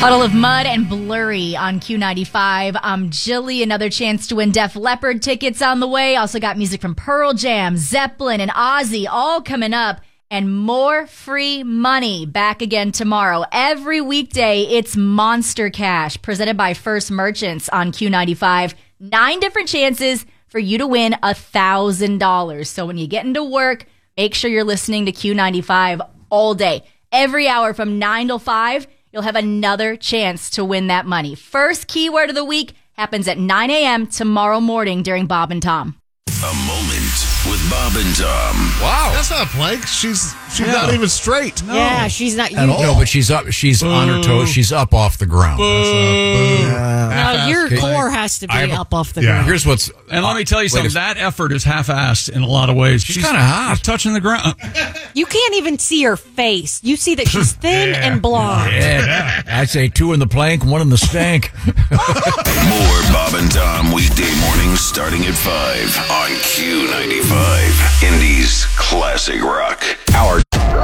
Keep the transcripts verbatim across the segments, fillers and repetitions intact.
Puddle of Mud and Blurry on Q ninety-five. I'm Jilly. Another chance to win Def Leppard tickets on the way. Also got music from Pearl Jam, Zeppelin, and Ozzy all coming up. And more free money back again tomorrow. Every weekday, it's Monster Cash presented by First Merchants on Q ninety-five. Nine different chances for you to win one thousand dollars. So when you get into work, make sure you're listening to Q ninety-five all day. Every hour from nine till five, you'll have another chance to win that money. First keyword of the week happens at nine a.m. tomorrow morning during Bob and Tom. A moment with Bob and Tom. Wow. That's not a plank. She's she's Yeah. not even straight. No. Yeah, she's not. At all. No, but she's up. She's Boo. on her toes. She's up off the ground. No, your Okay. core has to be I'm- up off the yeah. ground. Here's what's. And let me tell you Wait something. a- That effort is half-assed in a lot of ways. She's kinda hot. She's touching the ground. You can't even see her face. You see that she's thin Yeah. and blonde. Yeah, I'd say two in the plank, one in the stank. More Bob and Tom weekday mornings starting at five on Q ninety-five. Indy's classic rock. Our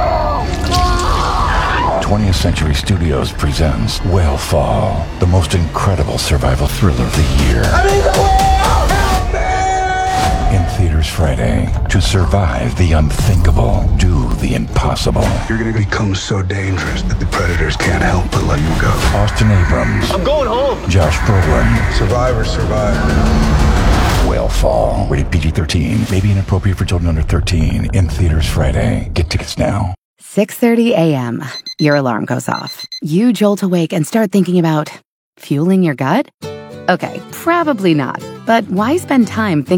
twentieth Century Studios presents Whale Fall, the most incredible survival thriller of the year. I need the whale! Help me! In theaters Friday. To survive the unthinkable, do the impossible. You're going to become so dangerous that the predators can't help but let you go. Austin Abrams. I'm going home. Josh Brolin. Survivor, survivor. Whale Fall. Rated P G thirteen. May be inappropriate for children under thirteen. In theaters Friday. Get tickets now. six thirty a.m. Your alarm goes off. You jolt awake and start thinking about fueling your gut? Okay, probably not. But why spend time thinking